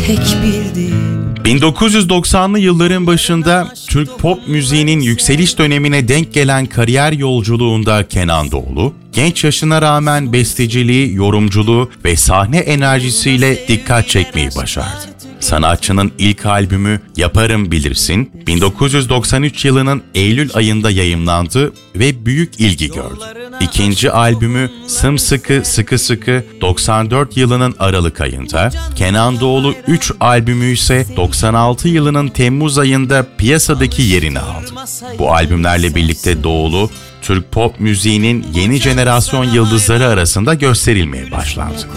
tek bildiğim. 1990'lı yılların başında Türk pop müziğinin yükseliş dönemine denk gelen kariyer yolculuğunda Kenan Doğulu, genç yaşına rağmen besteciliği, yorumculuğu ve sahne enerjisiyle dikkat çekmeyi başardı. Sanatçının ilk albümü Yaparım Bilirsin, 1993 yılının Eylül ayında yayımlandı ve büyük ilgi gördü. İkinci albümü Sımsıkı Sıkı Sıkı 94 yılının Aralık ayında, Kenan Doğulu 3 albümü ise 96 yılının Temmuz ayında piyasadaki yerini aldı. Bu albümlerle birlikte Doğulu, Türk pop müziğinin yeni jenerasyon yıldızları arasında gösterilmeye başlandı.